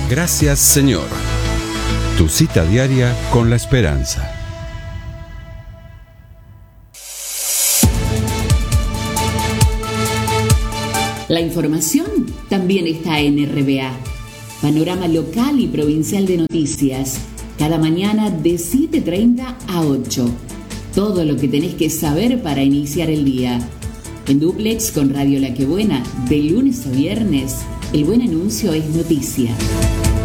Gracias, Señor. Tu cita diaria con la esperanza. La información también está en RBA. Panorama local y provincial de noticias. Cada mañana de 7:30 a 8. Todo lo que tenés que saber para iniciar el día. En dúplex con Radio La Que Buena, de lunes a viernes, el buen anuncio es noticia.